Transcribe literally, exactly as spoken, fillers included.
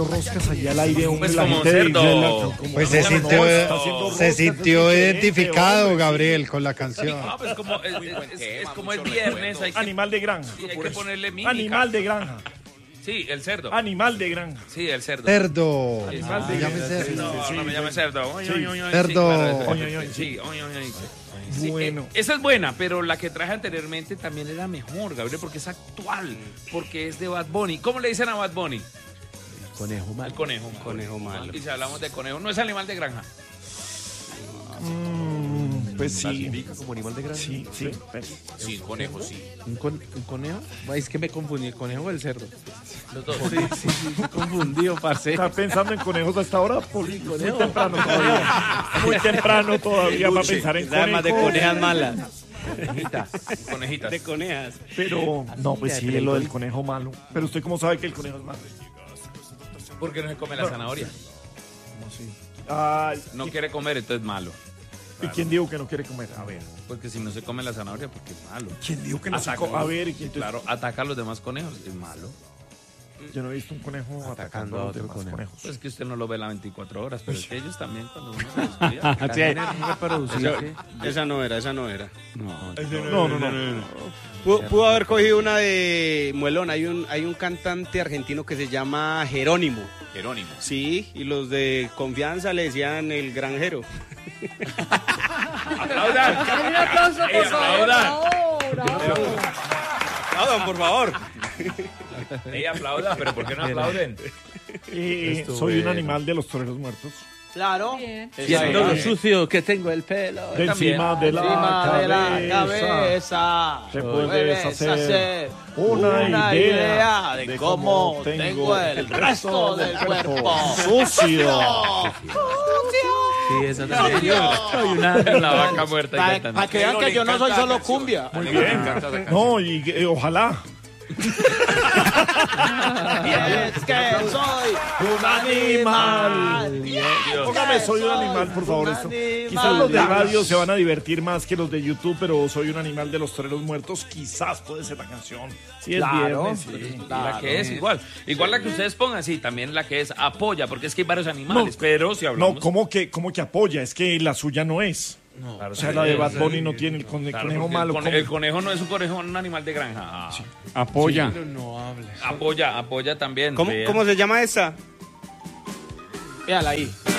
roscas allí al aire, un Pues la como gente de cerdo. Isla, como- Pues se no, sintió, no, está haciendo se roscas, sintió es identificado, diferente, Gabriel, con la canción. Ah, pues como es, es- es como es viernes, hay que, Animal de granja. sí, hay por que eso. ponerle mímica. Animal de granja. Sí, el cerdo. Animal de granja. Sí, el cerdo. Cerdo. Animal Se de llama granja. cerdo. No, Sí, no me sí. llame cerdo. Oy, Sí. oy, oy, oy, Cerdo. sí, claro, Oy, oy, oy, sí, oy, oy, oy. Sí, Bueno. eh, esa es buena, pero la que traje anteriormente también era mejor, Gabriel, porque es actual, porque es de Bad Bunny. ¿Cómo le dicen a Bad Bunny? Conejo El malo. conejo. malo. Conejo malo. Y si hablamos de conejo, no es animal de granja. Mm, pues sí. ¿Clasifica como animal de granja? Sí, sí. pero- Sí, conejo, sí. ¿Un, con- un conejo? Ay, es que me confundí, ¿el conejo o el cerdo? Los dos. Sí, sí, sí, confundido, parce. ¿Estás pensando en conejos hasta ahora? Poli? Muy temprano todavía. Muy temprano todavía para pensar en Además de conejos. conejas malas. Conejitas. De conejas. Pero, no, pues sí, lo del conejo malo. Pero usted cómo sabe que el conejo es malo. ¿Por qué no se come la zanahoria? Ay, No quiere comer, entonces es malo. ¿y quién dijo que no quiere comer? A ver. Porque si no se come la zanahoria, porque es malo. ¿Quién dijo que no se Ataca- come? A ver, ¿y quién te- Claro, ataca a los demás conejos, es malo. Yo no he visto un conejo atacando a los demás conejos. Pues que usted no lo ve las veinticuatro horas, pero es que ellos también cuando uno se descuida. Sí, Reproducir, ¿qué? esa no era, esa no era. No. No, no, no. Pudo, pudo haber cogido una de Muelón. Hay un, hay un cantante argentino que se llama Jerónimo. Jerónimo. Sí, y los de confianza le decían el granjero. ¡Aplaudan! Un aplauso, por Ey, favor. aplaudan. Aplaudan, por favor. Ey, aplaudan, pero ¿por qué no aplauden? Eh, Esto soy un bueno. animal de los toreros muertos. Claro. Bien. Viendo lo sucio que tengo el pelo. De encima de la Encima de la cabeza. cabeza. Te puedes puedes hacer una, una idea, idea de cómo tengo el resto del cuerpo. Sucio. Sí, esa también. Soy una La vaca muerta y Para cantando. que vean que yo no soy solo cumbia. Muy bien. No, y eh, ojalá. Y es que soy un animal. Póngame, soy un animal, por favor. Esto. animal. Quizás los de radio se van a divertir más que los de YouTube, pero soy un animal de los toreros muertos. Quizás puede ser la canción. Si es Claro. viernes, sí. Y la que es igual. Igual la que ustedes pongan, sí, también la que es apoya, porque es que hay varios animales, pero si hablamos... No, ¿cómo que, ¿cómo que apoya? Es que la suya no es. Claro, O sea, sí, la de sí, Bad sí. Bunny no tiene el cone- Claro, conejo porque malo. El, cone- ¿cómo? el conejo no es un conejo, un animal de granja. Ah. Apoya. No hables. Apoya, apoya también. ¿Cómo, vea. ¿Cómo se llama esa? Véala ahí.